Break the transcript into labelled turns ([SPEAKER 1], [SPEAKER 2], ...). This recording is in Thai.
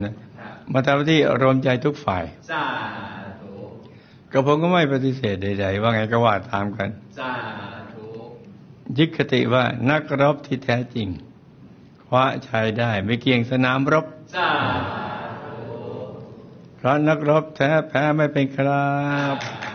[SPEAKER 1] นะมาทำหน้าที่รวมใจทุกฝ่าย
[SPEAKER 2] สาธุ
[SPEAKER 1] กระผมก็ไม่ปฏิเสธใดๆว่าไงก็ว่าตามกัน
[SPEAKER 2] สาธุ
[SPEAKER 1] ยึดคติว่านักรบที่แท้จริงคว้าชัยได้ไม่เกี่ยงสนามรบ
[SPEAKER 2] สาธุ
[SPEAKER 1] เพราะนักรบแท้แพ้ไม่เป็นครับ